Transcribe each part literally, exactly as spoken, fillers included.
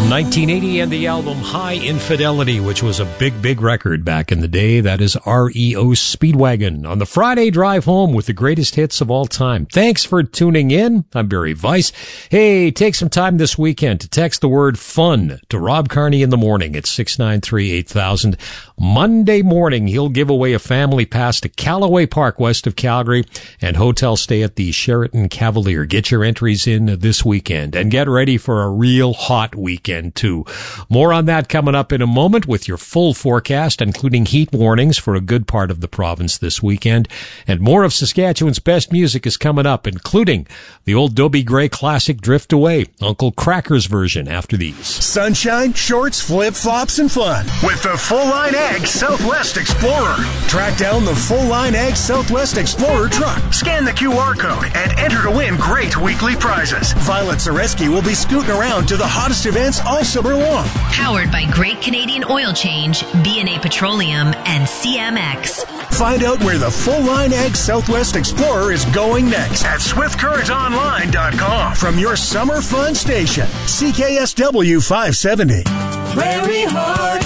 nineteen eighty and the album High Infidelity, which was a big, big record back in the day. That is R E O Speedwagon on the Friday drive home with the greatest hits of all time. Thanks for tuning in. I'm Barry Weiss. Hey, take some time this weekend to text the word fun to Rob Carney in the morning at six nine three eight thousand. Monday morning, he'll give away a family pass to Callaway Park west of Calgary and hotel stay at the Sheraton Cavalier. Get your entries in this weekend and get ready for a real hot weekend too. More on that coming up in a moment with your full forecast, including heat warnings for a good part of the province this weekend. And more of Saskatchewan's best music is coming up, including the old Dobie Gray classic Drift Away, Uncle Cracker's version after these. Sunshine, shorts, flip-flops, and fun with the full-line Ag Southwest Explorer. Track down the full-line Ag Southwest Explorer truck. Scan the Q R code and enter to win great weekly prizes. Violet Zareski will be scooting around to the hottest events all summer long. Powered by Great Canadian Oil Change, B and A Petroleum, and C M X. Find out where the full-line Ag Southwest Explorer is going next at swift current online dot com. From your summer fun station, C K S W five seventy. Prairie Heart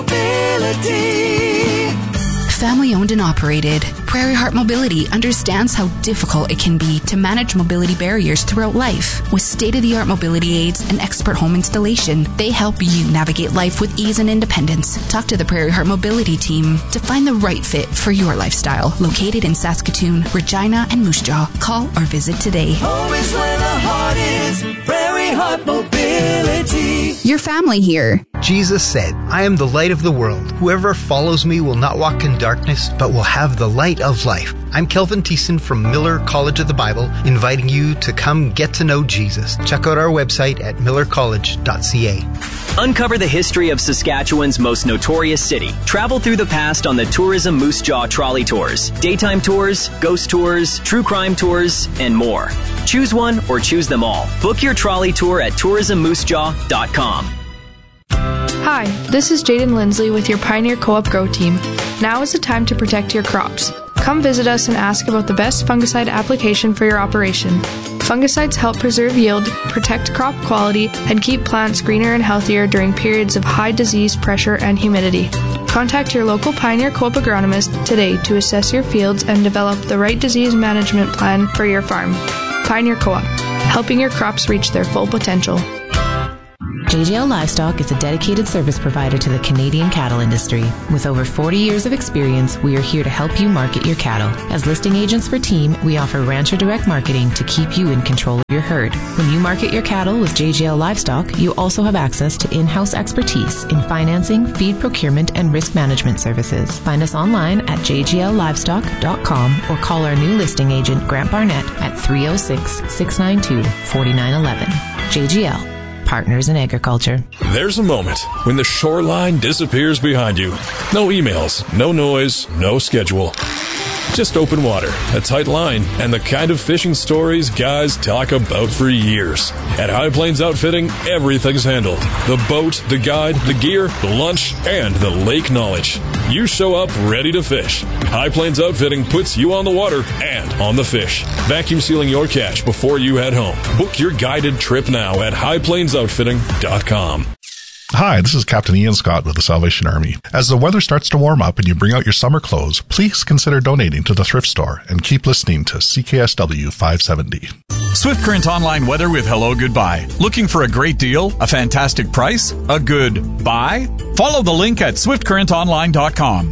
Mobility. Family owned and operated, Prairie Heart Mobility understands how difficult it can be to manage mobility barriers throughout life. With state-of-the-art mobility aids and expert home installation, they help you navigate life with ease and independence. Talk to the Prairie Heart Mobility team to find the right fit for your lifestyle. Located in Saskatoon, Regina, and Moose Jaw. Call or visit today. Home is where the heart is. Prairie Heart Mobility. Your family here. Jesus said, I am the light of the world. Whoever follows me will not walk in darkness, but will have the light of life. I'm Kelvin Thiessen from Miller College of the Bible, inviting you to come get to know Jesus. Check out our website at miller college dot c a. Uncover the history of Saskatchewan's most notorious city. Travel through the past on the Tourism Moose Jaw Trolley Tours. Daytime tours, ghost tours, true crime tours, and more. Choose one or choose them all. Book your trolley tour at tourism moose jaw dot com. Hi, this is Jaden Lindsley with your Pioneer Co-op Grow Team. Now is the time to protect your crops. Come visit us and ask about the best fungicide application for your operation. Fungicides help preserve yield, protect crop quality, and keep plants greener and healthier during periods of high disease pressure and humidity. Contact your local Pioneer Co-op agronomist today to assess your fields and develop the right disease management plan for your farm. Pioneer Co-op, helping your crops reach their full potential. J G L Livestock is a dedicated service provider to the Canadian cattle industry. With over forty years of experience, we are here to help you market your cattle. As listing agents for Team, we offer Rancher Direct Marketing to keep you in control of your herd. When you market your cattle with J G L Livestock, you also have access to in-house expertise in financing, feed procurement, and risk management services. Find us online at j g l livestock dot com or call our new listing agent, Grant Barnett, at three oh six, six nine two, four nine one one. J G L. Partners in Agriculture. There's a moment when the shoreline disappears behind you. No emails, no noise, no schedule. Just open water, a tight line, and the kind of fishing stories guys talk about for years. At High Plains Outfitting, everything's handled. The boat, the guide, the gear, the lunch, and the lake knowledge. You show up ready to fish. High Plains Outfitting puts you on the water and on the fish. Vacuum sealing your catch before you head home. Book your guided trip now at high plains outfitting dot com. Hi, this is Captain Ian Scott with the Salvation Army. As the weather starts to warm up and you bring out your summer clothes, please consider donating to the thrift store and keep listening to C K S W five seventy. Swift Current Online Weather with Hello Goodbye. Looking for a great deal? A fantastic price? A good buy? Follow the link at swift current online dot com.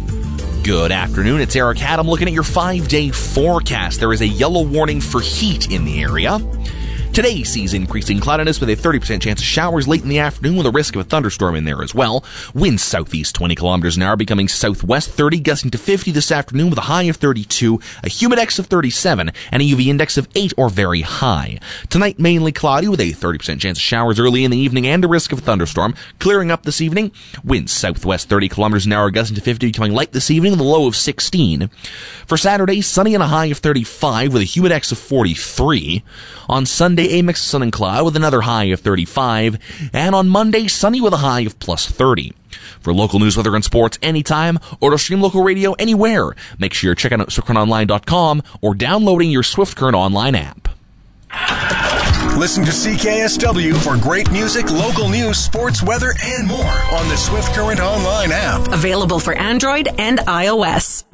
Good afternoon, it's Eric Adam looking at your five-day forecast. There is a yellow warning for heat in the area. Today sees increasing cloudiness with a thirty percent chance of showers late in the afternoon with a risk of a thunderstorm in there as well. Winds southeast twenty kilometers an hour becoming southwest thirty, gusting to fifty this afternoon with a high of thirty-two, a humidex of thirty-seven, and a U V index of eight or very high. Tonight mainly cloudy with a thirty percent chance of showers early in the evening and a risk of a thunderstorm. Clearing up this evening, winds southwest thirty kilometers an hour gusting to fifty, becoming light this evening with a low of sixteen. For Saturday, sunny and a high of thirty-five with a humidex of forty-three. On Sunday, a mix of sun and cloud with another high of thirty-five. And on Monday, sunny with a high of plus thirty. For local news, weather, and sports anytime, or to stream local radio anywhere, make sure you're checking out swift current online dot com or downloading your Swift Current Online app. Listen to C K S W for great music, local news, sports, weather, and more on the Swift Current Online app. Available for Android and iOS.